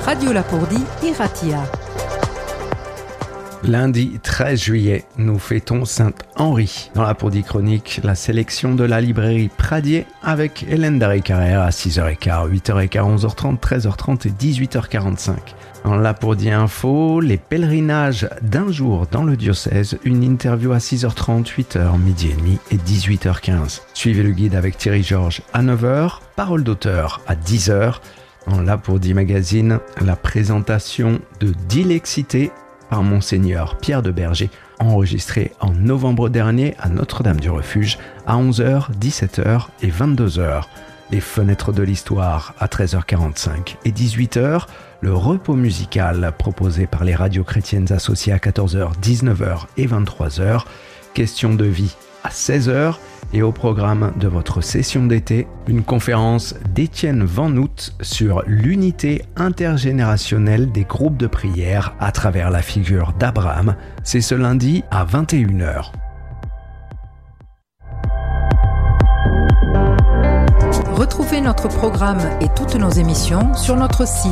Radio Lapourdie, Iratia. Lundi 13 juillet, nous fêtons Saint-Henri. Dans la Lapourdie chronique, la sélection de la librairie Pradier avec Hélène Darry-Carrère à 6h15, 8h15, 11h30, 13h30 et 18h45. Dans la Lapourdie Info, les pèlerinages d'un jour dans le diocèse, une interview à 6h30, 8h, midi et demi et 18h15. Suivez le guide avec Thierry Georges à 9h, parole d'auteur à 10h. Dans la Lapourdie Magazine, la présentation de Dilexité par Monseigneur Pierre de Berger, enregistré en novembre dernier à Notre-Dame-du-Refuge à 11h, 17h et 22h. Les fenêtres de l'histoire à 13h45 et 18h. Le repos musical proposé par les radios chrétiennes associées à 14h, 19h et 23h. Question de vie à 16h. Et au programme de votre session d'été, une conférence d'Étienne Van Noot sur l'unité intergénérationnelle des groupes de prière à travers la figure d'Abraham. C'est ce lundi à 21h. Retrouvez notre programme et toutes nos émissions sur notre site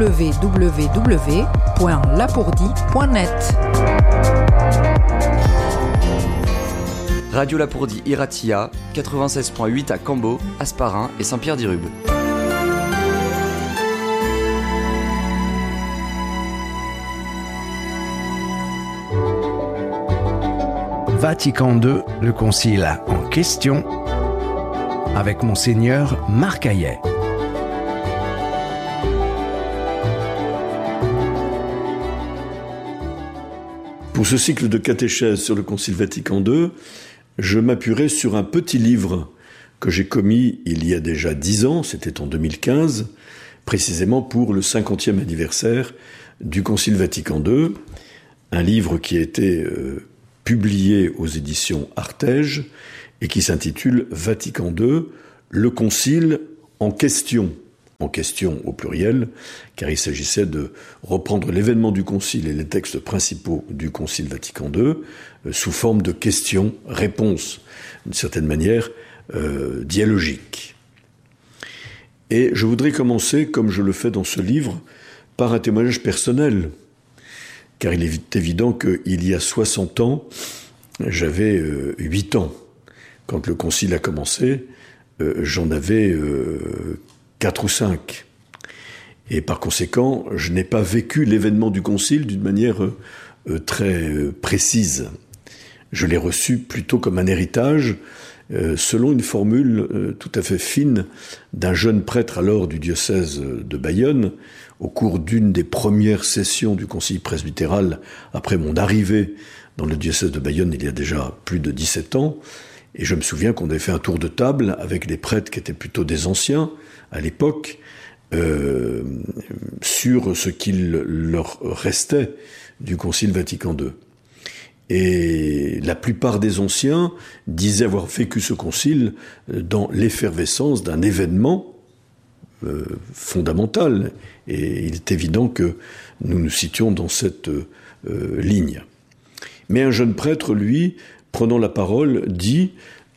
www.lapourdie.net. Radio Lapourdie Iratia, 96.8 à Cambo, Hasparren et Saint-Pierre-d'Irube. Vatican II, le concile en question, avec Monseigneur Marc Hayet. Pour ce cycle de catéchèse sur le Concile Vatican II, je m'appuierai sur un petit livre que j'ai commis il y a déjà 10 ans, c'était en 2015, précisément pour le 50e anniversaire du Concile Vatican II, un livre qui a été publié aux éditions Artege et qui s'intitule Vatican II, le Concile en question au pluriel, car il s'agissait de reprendre l'événement du Concile et les textes principaux du Concile Vatican II sous forme de questions-réponses, d'une certaine manière dialogique. Et je voudrais commencer, comme je le fais dans ce livre, par un témoignage personnel, car il est évident qu'il y a 60 ans, j'avais 8 ans. Quand le Concile a commencé, j'en avais 4 ou 5. Et par conséquent, je n'ai pas vécu l'événement du Concile d'une manière très précise. Je l'ai reçu plutôt comme un héritage, selon une formule tout à fait fine d'un jeune prêtre alors du diocèse de Bayonne, au cours d'une des premières sessions du Concile presbytéral, après mon arrivée dans le diocèse de Bayonne il y a déjà plus de 17 ans. Et je me souviens qu'on avait fait un tour de table avec des prêtres qui étaient plutôt des anciens, à l'époque, sur ce qu'il leur restait du Concile Vatican II. Et la plupart des anciens disaient avoir vécu ce concile dans l'effervescence d'un événement fondamental. Et il est évident que nous nous situons dans cette ligne. Mais un jeune prêtre, lui, prenant la parole, dit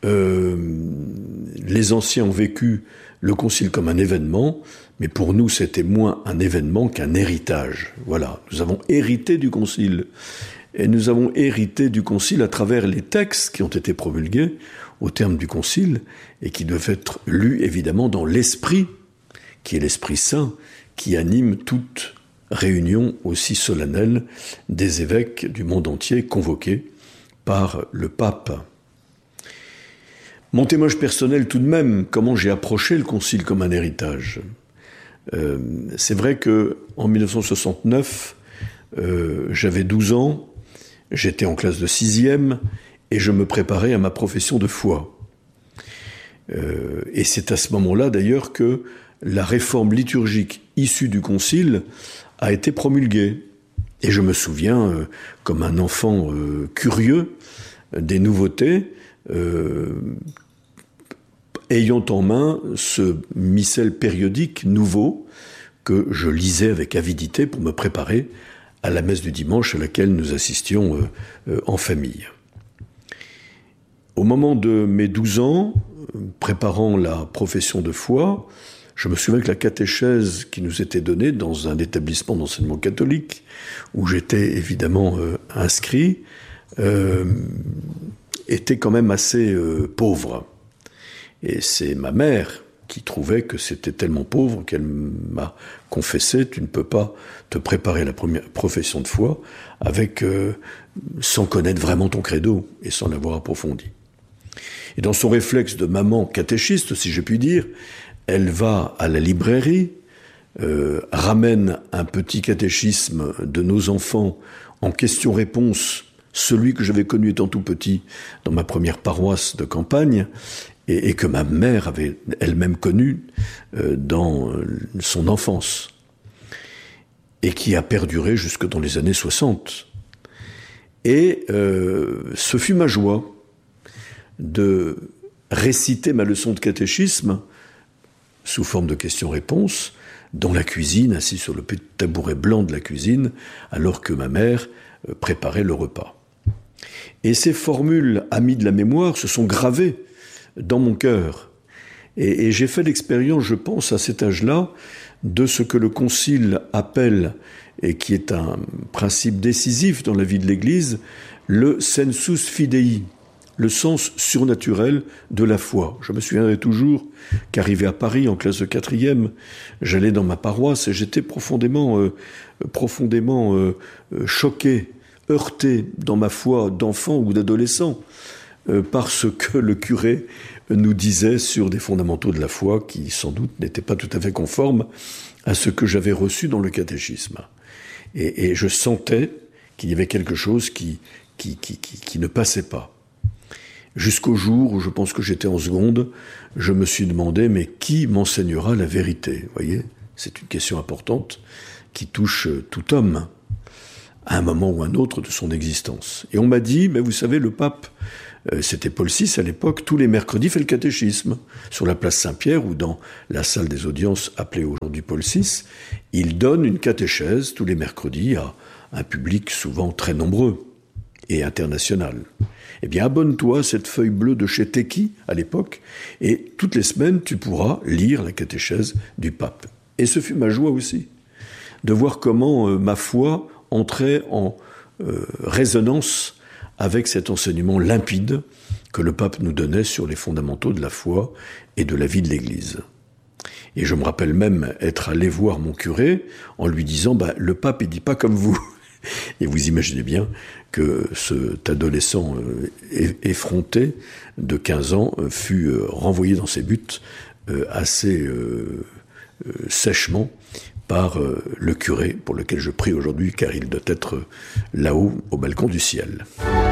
les anciens ont vécu le concile comme un événement, mais pour nous c'était moins un événement qu'un héritage. Voilà, nous avons hérité du concile. Et nous avons hérité du concile à travers les textes qui ont été promulgués au terme du concile et qui doivent être lus évidemment dans l'esprit, qui est l'Esprit Saint, qui anime toute réunion aussi solennelle des évêques du monde entier convoqués par le pape. Mon témoignage personnel tout de même, comment j'ai approché le concile comme un héritage. C'est vrai qu'en 1969, j'avais 12 ans, j'étais en classe de 6e et je me préparais à ma profession de foi. Et c'est à ce moment-là d'ailleurs que la réforme liturgique issue du concile a été promulguée. Et je me souviens, comme un enfant curieux des nouveautés, ayant en main ce missel périodique nouveau que je lisais avec avidité pour me préparer à la messe du dimanche à laquelle nous assistions en famille. Au moment de mes 12 ans, préparant la profession de foi, Je me souviens que la catéchèse qui nous était donnée dans un établissement d'enseignement catholique, où j'étais évidemment inscrit, était quand même assez pauvre. Et c'est ma mère qui trouvait que c'était tellement pauvre qu'elle m'a confessé: tu ne peux pas te préparer à la première profession de foi sans connaître vraiment ton credo et sans l'avoir approfondi. Et dans son réflexe de maman catéchiste, si je puis dire, elle va à la librairie, ramène un petit catéchisme de nos enfants en questions-réponses, celui que j'avais connu étant tout petit dans ma première paroisse de campagne, et que ma mère avait elle-même connu dans son enfance, et qui a perduré jusque dans les années 60. Et ce fut ma joie de réciter ma leçon de catéchisme sous forme de questions-réponses dans la cuisine, assis sur le petit tabouret blanc de la cuisine, alors que ma mère préparait le repas. Et ces formules amies de la mémoire se sont gravées dans mon cœur. Et j'ai fait l'expérience, je pense, à cet âge-là, de ce que le Concile appelle, et qui est un principe décisif dans la vie de l'Église, le sensus fidei, le sens surnaturel de la foi. Je me souviendrai toujours qu'arrivé à Paris en classe de 4e, j'allais dans ma paroisse et j'étais profondément choqué, heurté dans ma foi d'enfant ou d'adolescent, parce que le curé nous disait sur des fondamentaux de la foi qui sans doute n'étaient pas tout à fait conformes à ce que j'avais reçu dans le catéchisme. Et je sentais qu'il y avait quelque chose qui ne passait pas. Jusqu'au jour où je pense que j'étais en seconde, je me suis demandé, mais qui m'enseignera la vérité ? Vous voyez, c'est une question importante qui touche tout homme à un moment ou un autre de son existence. Et on m'a dit, mais vous savez, le pape, c'était Paul VI à l'époque, tous les mercredis fait le catéchisme. Sur la place Saint-Pierre ou dans la salle des audiences appelée aujourd'hui Paul VI, il donne une catéchèse tous les mercredis à un public souvent très nombreux et international. Eh bien, abonne-toi à cette feuille bleue de chez Teki, à l'époque, et toutes les semaines, tu pourras lire la catéchèse du pape. Et ce fut ma joie aussi, de voir comment ma foi entrait en résonance avec cet enseignement limpide que le pape nous donnait sur les fondamentaux de la foi et de la vie de l'Église. Et je me rappelle même être allé voir mon curé en lui disant « le pape, il dit pas comme vous ». Et vous imaginez bien que cet adolescent effronté de 15 ans fut renvoyé dans ses buts assez sèchement par le curé, pour lequel je prie aujourd'hui, car il doit être là-haut au balcon du ciel.